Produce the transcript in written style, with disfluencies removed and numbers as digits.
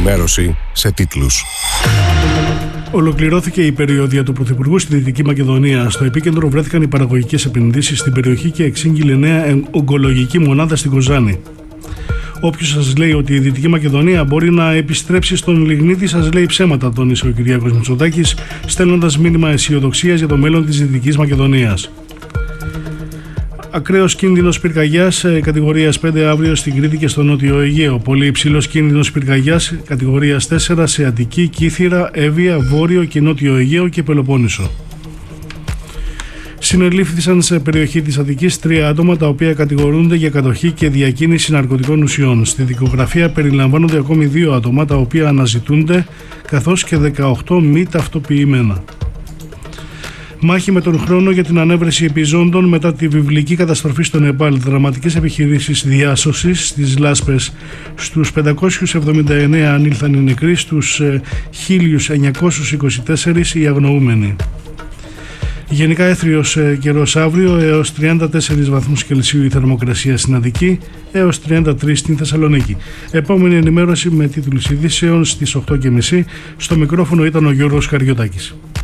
Ενημέρωση σε τίτλους. Ολοκληρώθηκε η περιοδία του Πρωθυπουργού στη Δυτική Μακεδονία. Στο επίκεντρο βρέθηκαν οι παραγωγικές επενδύσεις στην περιοχή και εξήγηλε νέα ογκολογική μονάδα στην Κοζάνη. Όποιος σας λέει ότι η Δυτική Μακεδονία μπορεί να επιστρέψει στον λιγνίτη, σας λέει ψέματα, τόνισε ο Κυριάκος Μητσοτάκης, στέλνοντας μήνυμα αισιοδοξίας για το μέλλον της Δυτικής Μακεδονίας. Ακραίος κίνδυνος πυρκαγιάς κατηγορίας 5 αύριο στην Κρήτη και στο Νότιο Αιγαίο. Πολύ υψηλός κίνδυνος πυρκαγιάς κατηγορίας 4 σε Αττική, Κύθυρα, Εύβοια, Βόρειο και Νότιο Αιγαίο και Πελοπόννησο. Συνελήφθησαν σε περιοχή της Αττικής 3 άτομα τα οποία κατηγορούνται για κατοχή και διακίνηση ναρκωτικών ουσιών. Στη δικογραφία περιλαμβάνονται ακόμη 2 άτομα τα οποία αναζητούνται, καθώς και 18 μη ταυτοποιημένα. Μάχη με τον χρόνο για την ανέβρεση επιζώντων μετά τη βιβλική καταστροφή στο Νεπάλ. Δραματικές επιχειρήσεις διάσωσης στις λάσπες. Στους 579 ανήλθαν οι νεκροί, στους 1924 οι αγνοούμενοι. Γενικά έθριος καιρός αύριο, έως 34 βαθμούς Κελσίου η θερμοκρασία στην Αττική, έως 33 στην Θεσσαλονίκη. Επόμενη ενημέρωση με τίτλους ειδήσεων στις 8.30. Στο μικρόφωνο ήταν ο Γιώργος Καριωτάκης.